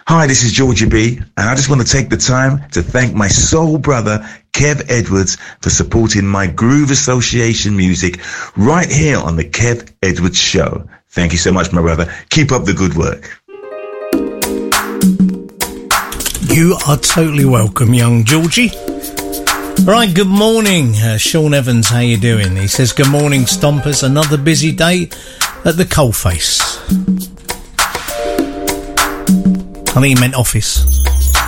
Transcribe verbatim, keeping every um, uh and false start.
Hi, this is Georgie B, and I just want to take the time to thank my soul brother, Kev Edwards, for supporting my Groove Association music right here on the Kev Edwards Show. Thank you so much, my brother. Keep up the good work. You are totally welcome, young Georgie. Right, good morning. Uh, Sean Evans, how you doing? He says, good morning, Stompers. Another busy day at the coalface. I think he meant office.